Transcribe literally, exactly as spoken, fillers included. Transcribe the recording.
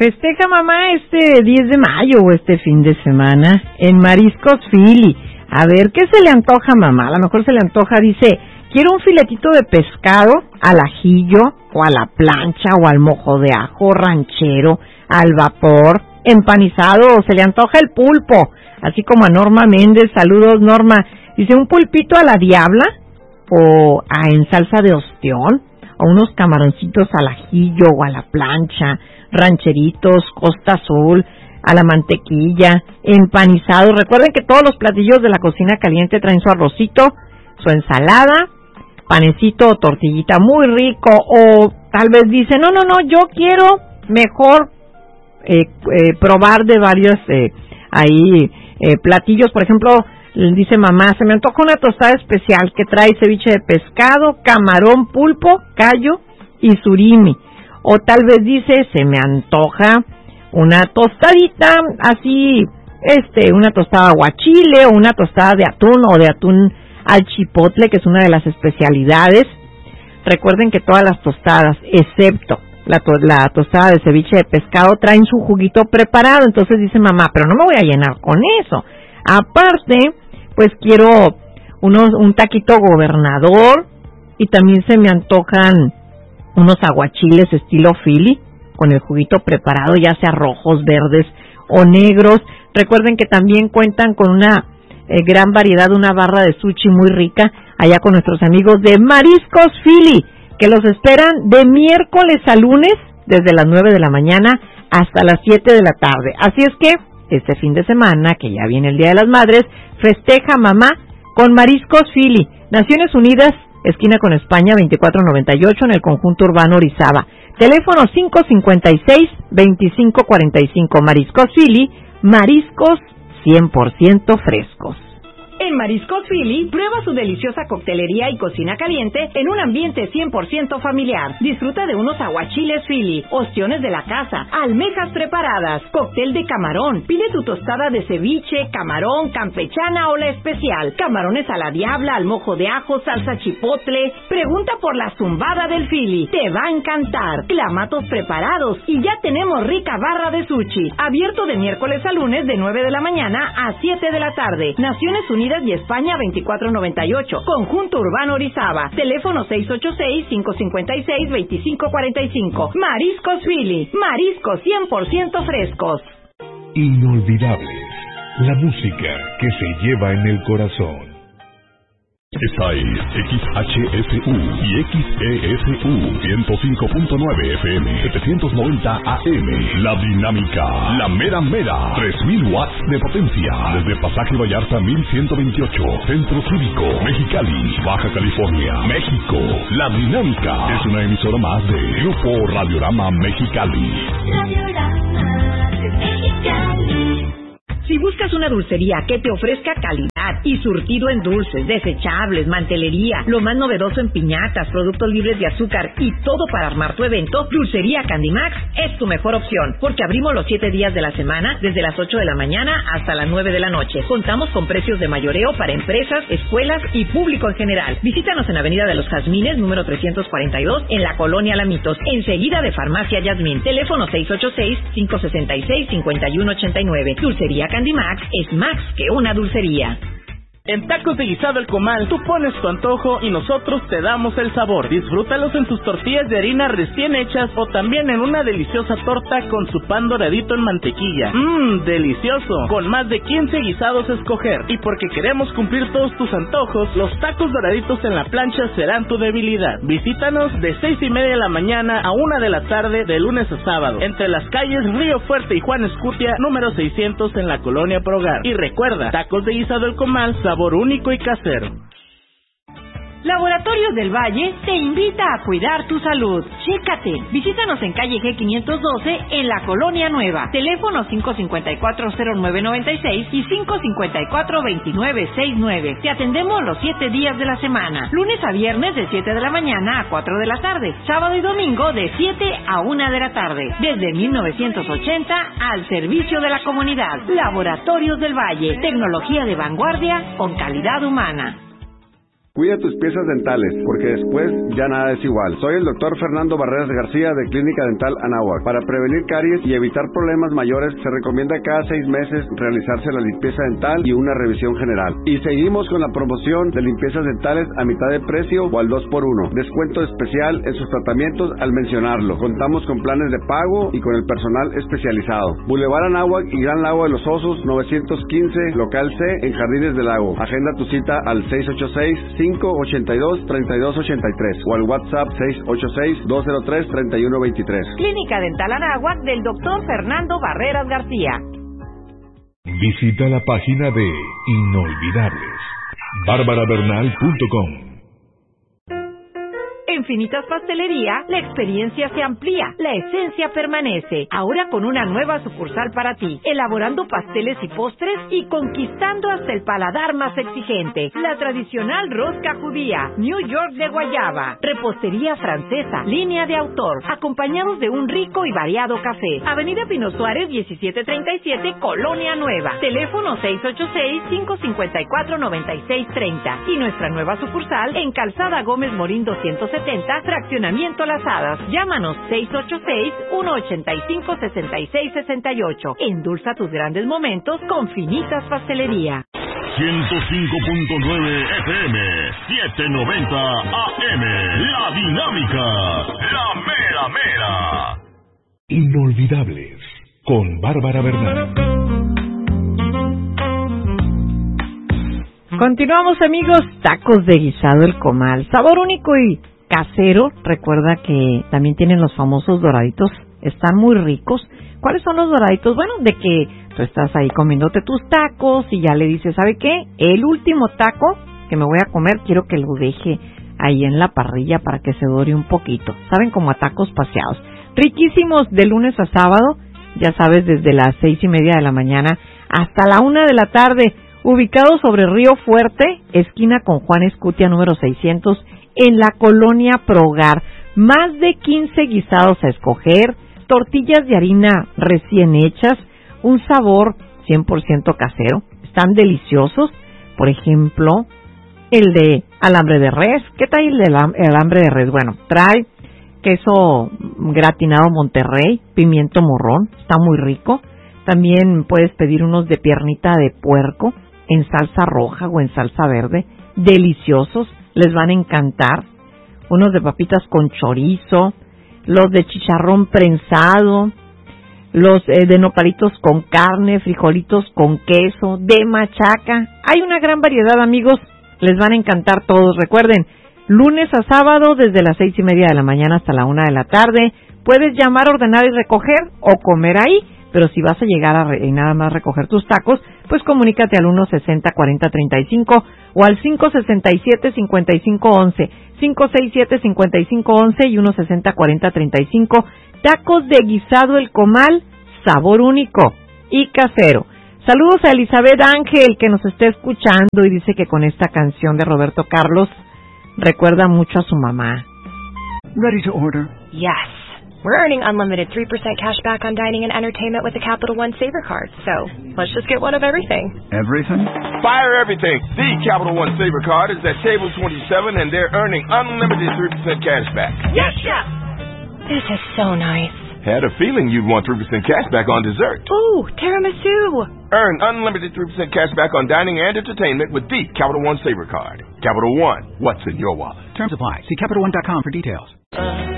Festeja mamá este diez de mayo o este fin de semana en Mariscos Philly. A ver, ¿qué se le antoja mamá? A lo mejor se le antoja, dice, quiero un filetito de pescado al ajillo o a la plancha o al mojo de ajo ranchero, al vapor, empanizado, o se le antoja el pulpo, así como a Norma Méndez. Saludos, Norma. Dice, un pulpito a la diabla o a, en salsa de ostión, o unos camaroncitos al ajillo o a la plancha, rancheritos, Costa Azul, a la mantequilla, empanizado. Recuerden que todos los platillos de la cocina caliente traen su arrocito, su ensalada, panecito o tortillita muy rico, o tal vez dice, no, no, no, yo quiero mejor eh, eh, probar de varios eh, ahí eh, platillos. Por ejemplo, dice mamá, se me antoja una tostada especial que trae ceviche de pescado, camarón, pulpo, callo y surimi. O tal vez dice, se me antoja una tostadita así, este, una tostada aguachile o una tostada de atún o de atún al chipotle, que es una de las especialidades. Recuerden que todas las tostadas, excepto la, to la tostada de ceviche de pescado, traen su juguito preparado. Entonces dice mamá, pero no me voy a llenar con eso. Aparte, pues quiero unos, un taquito gobernador, y también se me antojan unos aguachiles estilo Philly con el juguito preparado, ya sea rojos, verdes o negros. Recuerden que también cuentan con una eh, gran variedad, una barra de sushi muy rica allá con nuestros amigos de Mariscos Philly, que los esperan de miércoles a lunes desde las nueve de la mañana hasta las siete de la tarde. Así es que este fin de semana, que ya viene el Día de las Madres, festeja mamá con Mariscos Philly, Naciones Unidas, esquina con España, veinticuatro noventa y ocho, en el conjunto urbano Orizaba. Teléfono cinco cincuenta y seis, veinticinco cuarenta y cinco. Mariscos Philly, mariscos cien por ciento frescos. En Mariscos Philly, prueba su deliciosa coctelería y cocina caliente en un ambiente cien por ciento familiar. Disfruta de unos aguachiles Philly, ostiones de la casa, almejas preparadas, cóctel de camarón. Pide tu tostada de ceviche, camarón, campechana o la especial. Camarones a la diabla, al mojo de ajo, salsa chipotle. Pregunta por la zumbada del Philly. Te va a encantar. Clamatos preparados y ya tenemos rica barra de sushi. Abierto de miércoles a lunes de nueve de la mañana a siete de la tarde. Naciones Unidas y España, veinticuatro noventa y ocho. Conjunto Urbano Orizaba. Teléfono seis ocho seis, cinco cinco seis, dos cinco cuatro cinco. Mariscos Philly. Mariscos cien por ciento frescos. Inolvidables. La música que se lleva en el corazón. Esta es X H S U y X E S U ciento cinco punto nueve F M, setecientos noventa A M. La dinámica, la mera mera, tres mil watts de potencia. Desde Pasaje Vallarta mil ciento veintiocho, Centro Cívico, Mexicali, Baja California, México. La dinámica es una emisora más de Grupo Radiorama Mexicali. Radiorama Mexicali. Si buscas una dulcería que te ofrezca calidad y surtido en dulces, desechables, mantelería, lo más novedoso en piñatas, productos libres de azúcar y todo para armar tu evento, Dulcería Candimax es tu mejor opción, porque abrimos los siete días de la semana desde las ocho de la mañana hasta las nueve de la noche. Contamos con precios de mayoreo para empresas, escuelas y público en general. Visítanos en Avenida de los Jazmines, número trescientos cuarenta y dos, en la Colonia Lamitos, enseguida de Farmacia Yasmín. Teléfono seis ocho seis, cinco seis seis, cinco uno ocho nueve. Dulcería Candimax es más que una dulcería. En Tacos de Guisado El Comal, tú pones tu antojo y nosotros te damos el sabor. Disfrútalos en tus tortillas de harina recién hechas o también en una deliciosa torta con su pan doradito en mantequilla. Mmm, delicioso. Con más de quince guisados a escoger. Y porque queremos cumplir todos tus antojos, los tacos doraditos en la plancha serán tu debilidad. Visítanos de seis y media de la mañana a una de la tarde de lunes a sábado, entre las calles Río Fuerte y Juan Escutia, número seiscientos en la Colonia Progar. Y recuerda, Tacos de Guisado El Comal, sabor único y casero. Laboratorios del Valle te invita a cuidar tu salud. Chécate. Visítanos en calle G quinientos doce en la Colonia Nueva. Teléfono cinco cinco cuatro, cero nueve nueve seis y cinco cinco cuatro, dos nueve seis nueve. Te atendemos los siete días de la semana. Lunes a viernes de siete de la mañana a cuatro de la tarde. Sábado y domingo de siete a una de la tarde. Desde mil novecientos ochenta al servicio de la comunidad. Laboratorios del Valle. Tecnología de vanguardia con calidad humana. Cuida tus piezas dentales, porque después ya nada es igual. Soy el doctor Fernando Barreras García de Clínica Dental Anáhuac. Para prevenir caries y evitar problemas mayores, se recomienda cada seis meses realizarse la limpieza dental y una revisión general. Y seguimos con la promoción de limpiezas dentales a mitad de precio o al dos por uno. Descuento especial en sus tratamientos al mencionarlo. Contamos con planes de pago y con el personal especializado. Boulevard Anáhuac y Gran Lago de los Osos, novecientos quince, local C, en Jardines del Lago. Agenda tu cita al seis ocho seis, cinco ocho dos, tres dos ocho tres o al WhatsApp seis ocho seis, dos cero tres, tres uno dos tres. Clínica Dental Anáhuac del doctor Fernando Barreras García. Visita la página de Inolvidables, bárbara bernal punto com. En Finitas Pastelería, la experiencia se amplía, la esencia permanece. Ahora con una nueva sucursal para ti, elaborando pasteles y postres y conquistando hasta el paladar más exigente. La tradicional rosca judía, New York de guayaba, repostería francesa, línea de autor, acompañados de un rico y variado café. Avenida Pino Suárez, diecisiete treinta y siete, Colonia Nueva. Teléfono seis ocho seis, cinco cinco cuatro, nueve seis tres cero. Y nuestra nueva sucursal en Calzada Gómez Morín doscientos setenta, Fraccionamiento Las Hadas. Llámanos seis ocho seis, uno ocho cinco, seis seis seis ocho. Endulza tus grandes momentos con Finitas Pastelería. ciento cinco punto nueve F M, setecientos noventa A M. La Dinámica, la mera mera. Inolvidables, con Bárbara Bernal. Continuamos, amigos. Tacos de guisado El Comal, sabor único y casero. Recuerda que también tienen los famosos doraditos, están muy ricos. ¿Cuáles son los doraditos? Bueno, de que tú estás ahí comiéndote tus tacos y ya le dices, ¿sabe qué? El último taco que me voy a comer quiero que lo deje ahí en la parrilla para que se dore un poquito. Saben, como a tacos paseados. Riquísimos de lunes a sábado, ya sabes, desde las seis y media de la mañana hasta la una de la tarde. Ubicado sobre Río Fuerte, esquina con Juan Escutia número seiscientos, en la colonia Progar. Más de quince guisados a escoger, tortillas de harina recién hechas, un sabor cien por ciento casero. Están deliciosos. Por ejemplo, el de alambre de res. ¿Qué tal el de alambre de res? Bueno, trae queso gratinado Monterrey, pimiento morrón, está muy rico. También puedes pedir unos de piernita de puerco en salsa roja o en salsa verde, deliciosos, les van a encantar. Unos de papitas con chorizo, los de chicharrón prensado, los eh, de nopalitos con carne, frijolitos con queso, de machaca. Hay una gran variedad, amigos, les van a encantar todos. Recuerden, lunes a sábado desde las seis y media de la mañana hasta la una de la tarde. Puedes llamar, ordenar y recoger o comer ahí. Pero si vas a llegar a re- y nada más recoger tus tacos, pues comunícate al uno sesenta, cuarenta, treinta y cinco o al cinco sesenta y siete, cincuenta y cinco once, cinco sesenta y siete, cincuenta y cinco once y uno sesenta, cuarenta, treinta y cinco. Tacos de guisado El Comal, sabor único y casero. Saludos a Elizabeth Ángel, que nos está escuchando y dice que con esta canción de Roberto Carlos recuerda mucho a su mamá. Ready to order? Yes. We're earning unlimited three percent cash back on dining and entertainment with the Capital One Saver Card. So, let's just get one of everything. Everything? Fire everything. The Capital One Saver Card is at table twenty-seven and they're earning unlimited three percent cash back. Yes, chef! This is so nice. Had a feeling you'd want three percent cash back on dessert. Ooh, tiramisu! Earn unlimited three percent cash back on dining and entertainment with the Capital One Saver Card. Capital One, what's in your wallet? Terms apply. See Capital One dot com for details.